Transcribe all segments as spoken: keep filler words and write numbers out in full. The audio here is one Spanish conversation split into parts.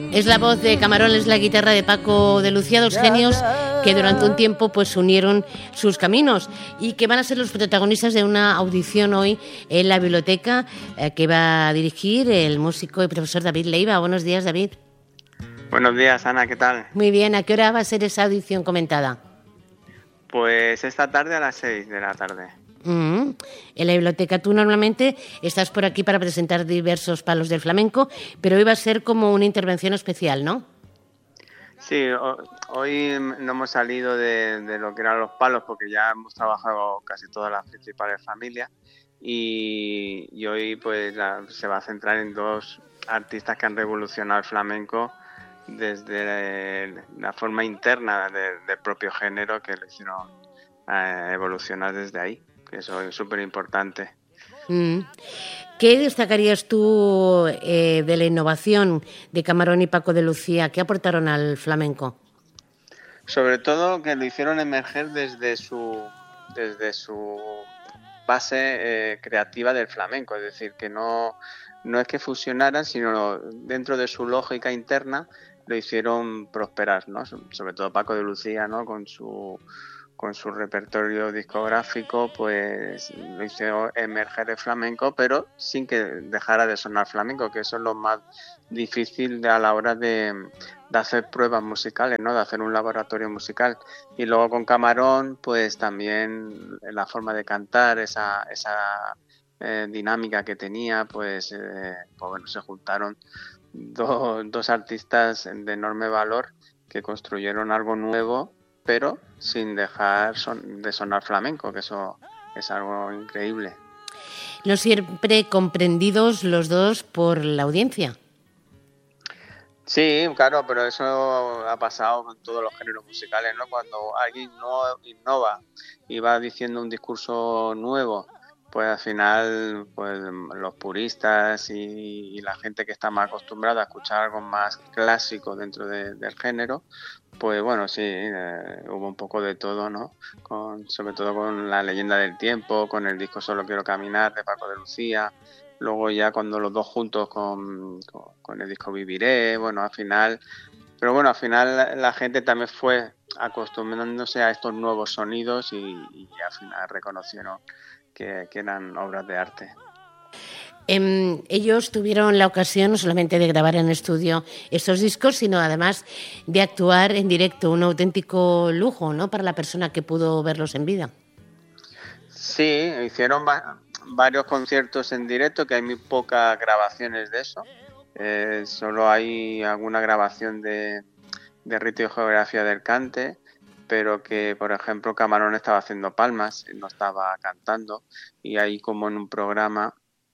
Es la voz de Camarón, es la guitarra de Paco de Lucía, dos genios que durante un tiempo pues unieron sus caminos y que van a ser los protagonistas de una audición hoy en la biblioteca eh, que va a dirigir el músico y profesor David Leiva. Buenos días, David. Buenos días, Ana, ¿qué tal? Muy bien, ¿a qué hora va a ser esa audición comentada? Pues esta tarde a las seis de la tarde. Mm-hmm. En la biblioteca tú normalmente estás por aquí para presentar diversos palos del flamenco, pero hoy va a ser como una intervención especial, ¿no? Sí, hoy no hemos salido de, de lo que eran los palos porque ya hemos trabajado casi todas las principales familias y, y hoy pues la, se va a centrar en dos artistas que han revolucionado el flamenco desde la forma interna de, del propio género, que lo hicieron eh, evolucionar desde ahí, que eso es súper importante. Mm. ¿Qué destacarías tú eh, de la innovación de Camarón y Paco de Lucía? ¿Qué aportaron al flamenco? Sobre todo que lo hicieron emerger desde su, desde su base eh, creativa del flamenco, es decir, que no, no es que fusionaran, sino dentro de su lógica interna lo hicieron prosperar, ¿no? Sobre todo Paco de Lucía, ¿no? Con su con su repertorio discográfico, pues lo hizo emerger el flamenco, pero sin que dejara de sonar flamenco, que eso es lo más difícil a la hora de, de hacer pruebas musicales, ¿no? De hacer un laboratorio musical. Y luego con Camarón, pues también la forma de cantar, esa, esa eh, dinámica que tenía, pues, eh, pues bueno, se juntaron dos, dos artistas de enorme valor que construyeron algo nuevo, pero sin dejar son, de sonar flamenco, que eso es algo increíble. No siempre comprendidos los dos por la audiencia. Sí, claro, pero eso ha pasado con todos los géneros musicales, ¿no? Cuando alguien no innova y va diciendo un discurso nuevo, pues al final pues los puristas y, y la gente que está más acostumbrada a escuchar algo más clásico dentro de, del género, pues bueno, sí, eh, hubo un poco de todo, ¿no? Con, sobre todo con La leyenda del tiempo, con el disco Solo quiero caminar de Paco de Lucía, luego ya cuando los dos juntos con, con, con el disco Viviré, bueno, al final, pero bueno, al final la, la gente también fue acostumbrándose a estos nuevos sonidos y, y al final reconocieron que, que eran obras de arte. Eh, ellos tuvieron la ocasión no solamente de grabar en estudio estos discos, sino además de actuar en directo, un auténtico lujo, ¿no?, para la persona que pudo verlos en vida. Sí, hicieron va- varios conciertos en directo, que hay muy pocas grabaciones de eso. Eh, solo hay alguna grabación de, de Rito y Geografía del Cante, pero que, por ejemplo, Camarón estaba haciendo palmas, no estaba cantando, y ahí como en un programa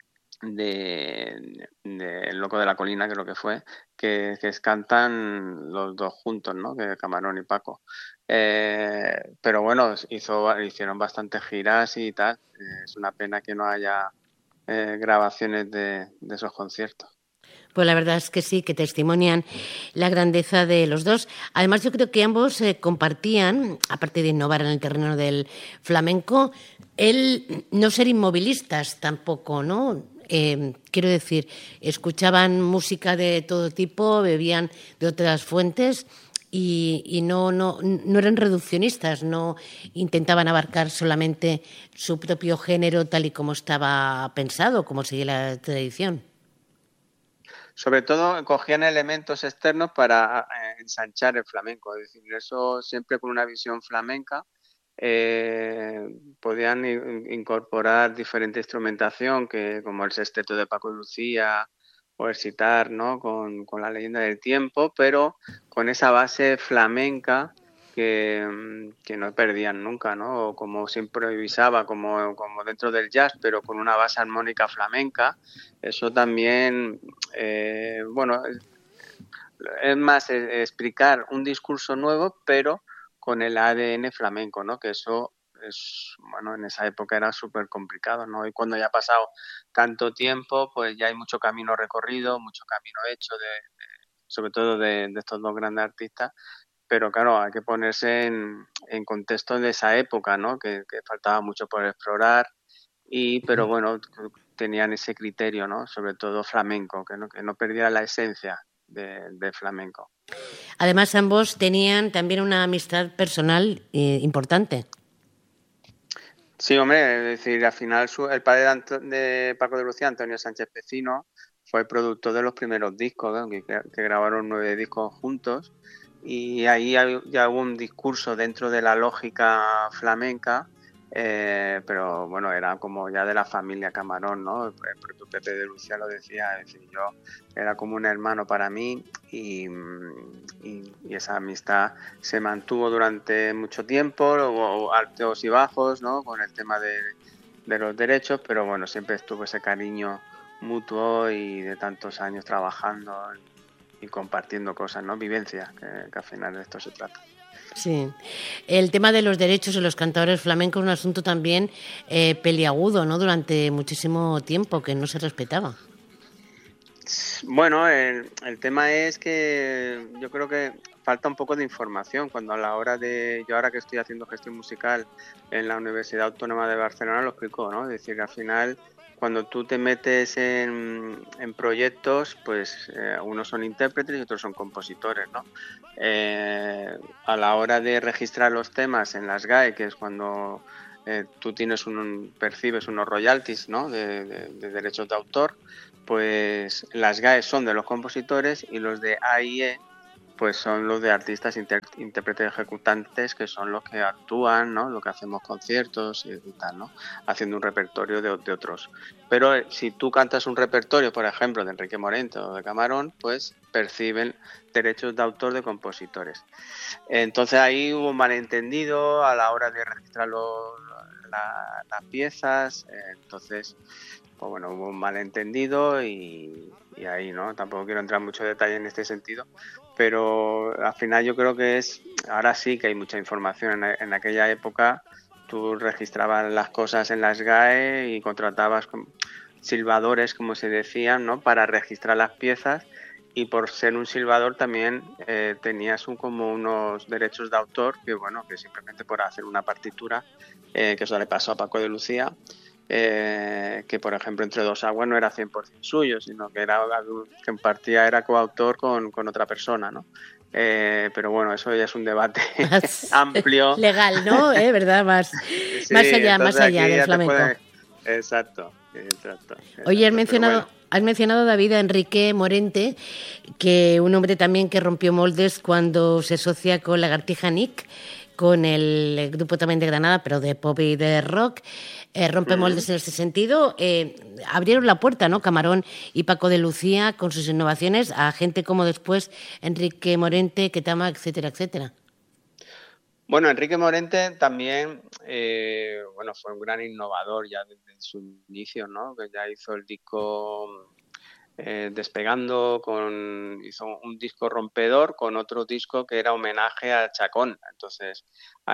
de, de El Loco de la Colina, creo que fue, que, que cantan los dos juntos, ¿no? Que Camarón y Paco. Eh, pero bueno, hizo, hicieron bastantes giras y tal. Eh, es una pena que no haya eh, grabaciones de, de esos conciertos. Pues la verdad es que sí, que testimonian la grandeza de los dos. Además, yo creo que ambos eh, compartían, aparte de innovar en el terreno del flamenco, el no ser inmovilistas tampoco, ¿no? Eh, quiero decir, escuchaban música de todo tipo, bebían de otras fuentes y, y no, no, no eran reduccionistas, no intentaban abarcar solamente su propio género tal y como estaba pensado, como sigue la tradición. Sobre todo cogían elementos externos para eh, ensanchar el flamenco, es decir, eso siempre con una visión flamenca. Eh, podían incorporar diferente instrumentación, que como el sexteto de Paco y Lucía o el sitar, ¿no? Con, con La leyenda del tiempo, pero con esa base flamenca que, que no perdían nunca, ¿no? O como se improvisaba, como, como dentro del jazz, pero con una base armónica flamenca. Eso también, eh, bueno, es, es más es explicar un discurso nuevo, pero con el A D N flamenco, ¿no? Que eso es, bueno, en esa época era súper complicado, ¿no? Y cuando ya ha pasado tanto tiempo, pues ya hay mucho camino recorrido, mucho camino hecho, de, de sobre todo de, de estos dos grandes artistas, pero claro, hay que ponerse en, en contexto de esa época, ¿no? Que, que faltaba mucho por explorar, y pero bueno, tenían ese criterio, ¿no? Sobre todo flamenco, que no, que no perdiera la esencia de, de flamenco. Además, ambos tenían también una amistad personal eh, importante. Sí, hombre, es decir, al final su, el padre de, Anto, de Paco de Lucía, Antonio Sánchez Pecino, fue el productor de los primeros discos, ¿no? que, que grabaron nueve discos juntos, y ahí ya hubo un discurso dentro de la lógica flamenca, eh, pero bueno, era como ya de la familia Camarón, ¿no? El propio Pepe de Lucía lo decía, es decir, yo era como un hermano para mí y, y, y esa amistad se mantuvo durante mucho tiempo, hubo altos y bajos, ¿no? Con el tema de, de los derechos, pero bueno, siempre estuvo ese cariño mutuo y de tantos años trabajando y compartiendo cosas, ¿no? Vivencias, que, que al final de esto se trata. Sí. El tema de los derechos de los cantadores flamencos es un asunto también eh, peliagudo, ¿no? Durante muchísimo tiempo, que no se respetaba. Bueno, el, el tema es que yo creo que falta un poco de información cuando a la hora de... Yo ahora que estoy haciendo gestión musical en la Universidad Autónoma de Barcelona lo explico, ¿no? Es decir, que al final cuando tú te metes en, en proyectos, pues eh, unos son intérpretes y otros son compositores, ¿no? Eh, a la hora de registrar los temas en las G A E, que es cuando eh, tú tienes un, percibes unos royalties, ¿no? de, de, de derechos de autor, pues las G A E son de los compositores y los de A I E pues son los de artistas, inter, intérpretes ejecutantes, que son los que actúan, ¿no? Lo que hacemos conciertos y, y tal, ¿no? Haciendo un repertorio de, de otros. Pero eh, si tú cantas un repertorio, por ejemplo, de Enrique Morente o de Camarón, pues perciben derechos de autor de compositores. Entonces ahí hubo un malentendido a la hora de registrar los, la, las piezas, eh, entonces... Pues bueno, hubo un malentendido y, y ahí, ¿no? Tampoco quiero entrar en mucho detalle en este sentido, pero al final yo creo que es, ahora sí que hay mucha información. En, en aquella época tú registrabas las cosas en las G A E y contratabas silbadores, como se decían, ¿no? Para registrar las piezas, y por ser un silbador también eh, tenías un, como unos derechos de autor que, bueno, que simplemente por hacer una partitura, eh, que eso le pasó a Paco de Lucía, Eh, que por ejemplo Entre dos aguas no era cien por ciento suyo, sino que era que en partida era coautor con, con otra persona, ¿no? Eh, pero bueno, eso ya es un debate amplio. Legal, ¿no? ¿Eh? ¿Verdad? Más, sí, más allá, más allá del flamenco. Puede... Exacto, exacto, exacto. Oye, has mencionado, bueno. has mencionado, David, a Enrique Morente, que un hombre también que rompió moldes cuando se asocia con Lagartija Nick, con el grupo también de Granada, pero de pop y de rock. Eh, rompe moldes en este sentido. Eh, abrieron la puerta, ¿no? Camarón y Paco de Lucía con sus innovaciones a gente como después Enrique Morente, Ketama, etcétera, etcétera. Bueno, Enrique Morente también, eh, bueno, fue un gran innovador ya desde su inicio, ¿no? Que ya hizo el disco eh, Despegando, con, hizo un disco rompedor con otro disco que era homenaje a Chacón. Entonces,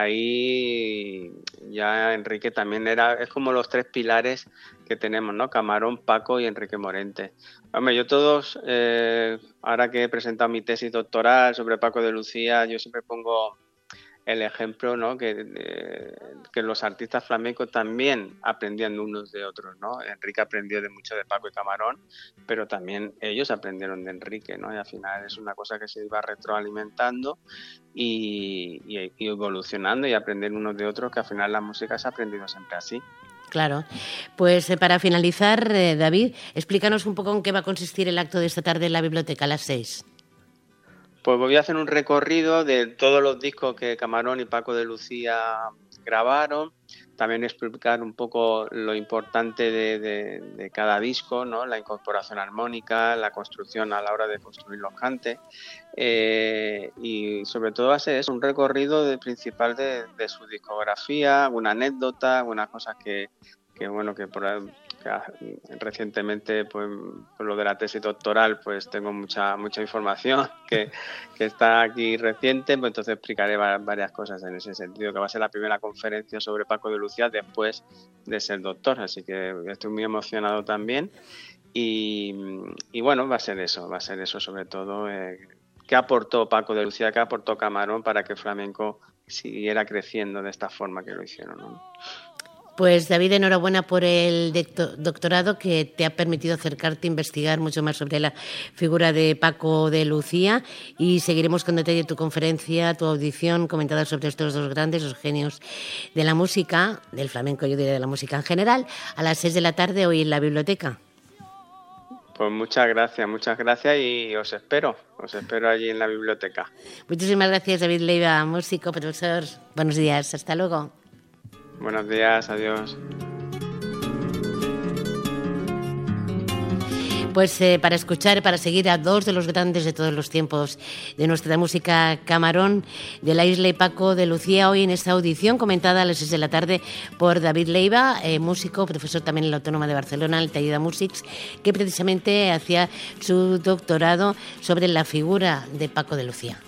ahí ya Enrique también era, es como los tres pilares que tenemos, ¿no? Camarón, Paco y Enrique Morente. Hombre, yo todos, eh, ahora que he presentado mi tesis doctoral sobre Paco de Lucía, yo siempre pongo el ejemplo, ¿no? que, eh, que los artistas flamencos también aprendían unos de otros, ¿no? Enrique aprendió de mucho de Paco y Camarón, pero también ellos aprendieron de Enrique, ¿no? Y al final es una cosa que se iba retroalimentando y, y, y evolucionando y aprender unos de otros, que al final la música se ha aprendido siempre así. Claro. Pues eh, para finalizar, eh, David, explícanos un poco en qué va a consistir el acto de esta tarde en la biblioteca a las seis. Pues voy a hacer un recorrido de todos los discos que Camarón y Paco de Lucía grabaron, también explicar un poco lo importante de, de, de cada disco, ¿no? La incorporación armónica, la construcción a la hora de construir los cantes, eh, y sobre todo hacer eso, un recorrido de, principal de, de su discografía, alguna anécdota, algunas cosas que, que bueno, que por que recientemente, pues por lo de la tesis doctoral, pues tengo mucha mucha información que, que está aquí reciente, pues entonces explicaré varias cosas en ese sentido, que va a ser la primera conferencia sobre Paco de Lucía después de ser doctor, así que estoy muy emocionado también y, y bueno, va a ser eso, va a ser eso sobre todo, eh, qué aportó Paco de Lucía, qué aportó Camarón para que el flamenco siguiera creciendo de esta forma que lo hicieron, ¿no? Pues David, enhorabuena por el doctorado que te ha permitido acercarte a investigar mucho más sobre la figura de Paco de Lucía, y seguiremos con detalle tu conferencia, tu audición comentada sobre estos dos grandes, los genios de la música, del flamenco, yo diría de la música en general, a las seis de la tarde hoy en la biblioteca. Pues muchas gracias, muchas gracias y os espero, os espero allí en la biblioteca. Muchísimas gracias, David Leiva, músico, profesor. Buenos días, hasta luego. Buenos días, adiós. Pues eh, para escuchar, para seguir a dos de los grandes de todos los tiempos de nuestra música camarón, de la Isla y Paco de Lucía, hoy en esta audición comentada a las seis de la tarde por David Leiva, eh, músico, profesor también en la Autónoma de Barcelona, el Taller de Músics, que precisamente hacía su doctorado sobre la figura de Paco de Lucía.